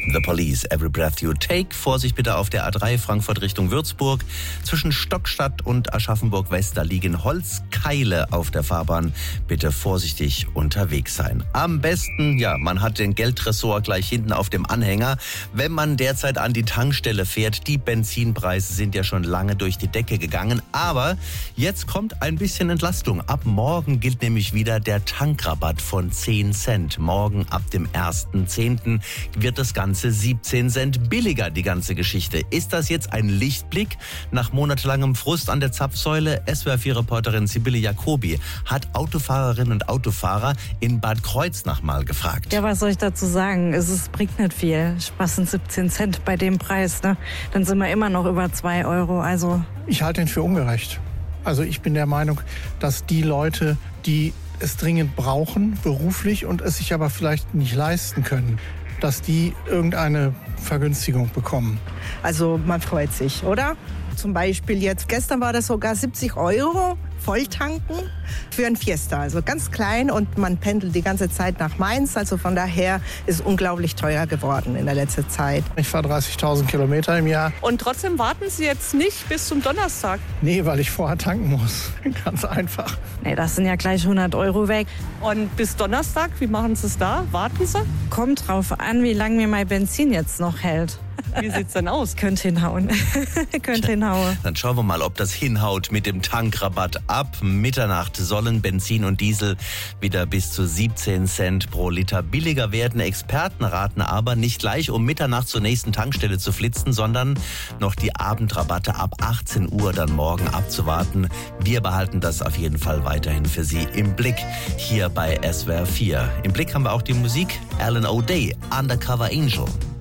The Police, Every Breath You Take. Vorsicht bitte auf der A3 Frankfurt Richtung Würzburg. Zwischen Stockstadt und Aschaffenburg West, da liegen Holzkeile auf der Fahrbahn. Bitte vorsichtig unterwegs sein. Am besten, man hat den Geldtresor gleich hinten auf dem Anhänger, wenn man derzeit an die Tankstelle fährt. Die Benzinpreise sind ja schon lange durch die Decke gegangen. Aber jetzt kommt ein bisschen Entlastung. Ab morgen gilt nämlich wieder der Tankrabatt von 10 Cent. Morgen ab dem 1.10. wird das Ganze 17 Cent billiger, die ganze Geschichte. Ist das jetzt ein Lichtblick? Nach monatelangem Frust an der Zapfsäule, SWR4-Reporterin Sibylle Jacobi hat Autofahrerinnen und Autofahrer in Bad Kreuznach mal gefragt. Ja, was soll ich dazu sagen? Es bringt nicht viel. Was sind 17 Cent bei dem Preis? Ne? Dann sind wir immer noch über 2 Euro. Also ich halte ihn für ungerecht. Also ich bin der Meinung, dass die Leute, die es dringend brauchen, beruflich, und es sich aber vielleicht nicht leisten können, dass die irgendeine Vergünstigung bekommen. Also man freut sich, oder? Zum Beispiel jetzt, gestern war das sogar 70 Euro Volltanken für ein Fiesta. Also ganz klein, und man pendelt die ganze Zeit nach Mainz. Also von daher ist es unglaublich teuer geworden in der letzten Zeit. Ich fahre 30.000 Kilometer im Jahr. Und trotzdem warten Sie jetzt nicht bis zum Donnerstag? Nee, weil ich vorher tanken muss. Ganz einfach. Nee, das sind ja gleich 100 Euro weg. Und bis Donnerstag, wie machen Sie es da? Warten Sie? Kommt drauf an, wie lange mir mein Benzin jetzt noch hält. Wie sieht's denn aus? Könnt hinhauen. Hinhauen. Dann schauen wir mal, ob das hinhaut mit dem Tankrabatt. Ab Mitternacht sollen Benzin und Diesel wieder bis zu 17 Cent pro Liter billiger werden. Experten raten aber, nicht gleich um Mitternacht zur nächsten Tankstelle zu flitzen, sondern noch die Abendrabatte ab 18 Uhr dann morgen abzuwarten. Wir behalten das auf jeden Fall weiterhin für Sie im Blick hier bei SWR 4. Im Blick haben wir auch die Musik. Alan O'Day, Undercover Angel.